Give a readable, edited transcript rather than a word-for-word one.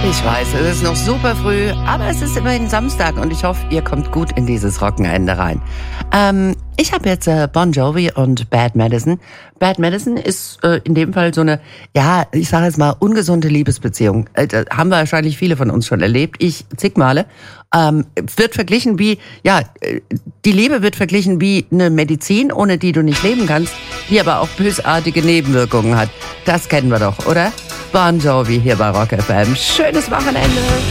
Ich weiß, es ist noch super früh, aber es ist immerhin Samstag und ich hoffe, ihr kommt gut in dieses Wochenende rein. Ich habe jetzt Bon Jovi und Bad Medicine. Bad Medicine ist in dem Fall so eine, ja, ich sage jetzt mal, ungesunde Liebesbeziehung. Das haben wahrscheinlich viele von uns schon erlebt. Ich zig Male. Wird verglichen wie, ja, die Liebe wird verglichen wie eine Medizin, ohne die du nicht leben kannst, die aber auch bösartige Nebenwirkungen hat. Das kennen wir doch, oder? Bon Jovi hier bei Rock FM. Schönes Wochenende.